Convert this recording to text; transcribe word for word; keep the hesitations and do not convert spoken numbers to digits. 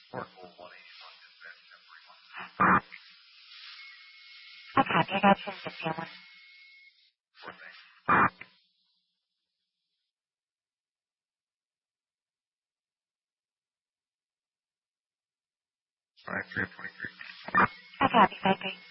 Oracle one eighty on dispatch ten forty-one. I copy. I got you in the feeling. Four things. Five three twenty-three. I copy. Five three.